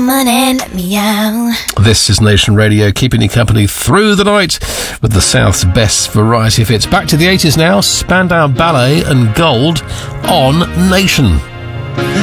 money, let me out. This is Nation Radio, keeping you company through the night with the South's best variety of hits. Back to the 80s now, Spandau Ballet and Gold on Nation.